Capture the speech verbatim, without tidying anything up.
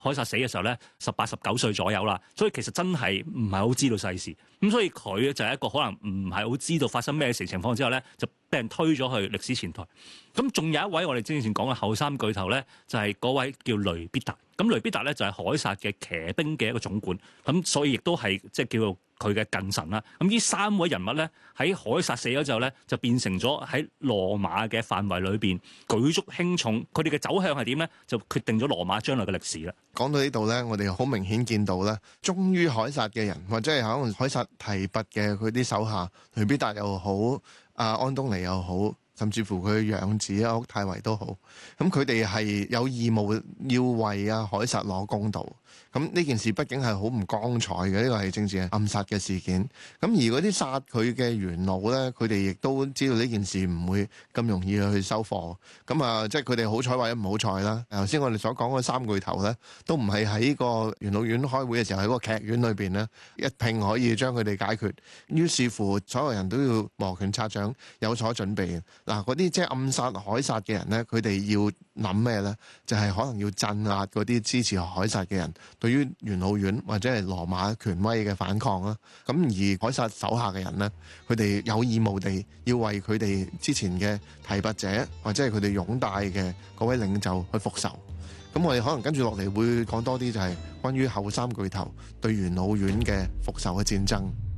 凱撒死嘅時候咧，十八十九歲左右啦，所以其實真係唔係好知道世事。咁所以佢就係一個可能唔係好知道發生咩事情況之後咧，就俾人推咗去歷史前台。咁仲有一位我哋之前講嘅後三巨頭咧，就係嗰位叫雷必達。咁雷必達咧就係凱撒嘅騎兵嘅一個總管，咁所以亦都係即係叫做佢嘅近臣啦。咁呢三位人物咧喺凱撒死咗之後咧，就變成咗喺羅馬嘅範圍裏邊舉足輕重。佢哋嘅走向係點咧？就決定咗羅馬將來嘅歷史啦。 講到呢度咧，我哋好明顯見到咧，忠於凱撒嘅人，或者係可能凱撒提拔嘅佢啲手下，雷必達又好，阿安東尼又好，甚至乎佢嘅養子啊，屋太維都好，咁佢哋係有義務要為阿凱撒攞公道。咁呢件事畢竟係好唔光彩嘅，呢個係政治暗殺嘅事件。咁而嗰啲殺佢嘅元老咧，佢哋亦都知道呢件事唔會咁容易去收貨。咁啊，即係佢哋好彩或者唔好彩啦。頭先我哋所講嗰三巨頭咧，都唔係喺個元老院開會嘅時候喺個劇院裏邊咧一拼可以將佢哋解決。於是乎，所有人都要摩拳擦掌，有所準備。嗱，嗰啲即係暗殺凱撒嘅人咧，佢哋要諗咩咧？就係可能要鎮壓嗰啲支持凱撒嘅人對於元老院或者係羅馬權威嘅反抗啦。咁而凱撒手下嘅人咧，佢哋有義務地要為佢哋之前嘅提拔者或者係佢哋擁戴嘅嗰位領袖去復仇。咁我哋可能跟住落嚟會講多啲，就係關於後三巨頭對元老院嘅復仇嘅戰爭。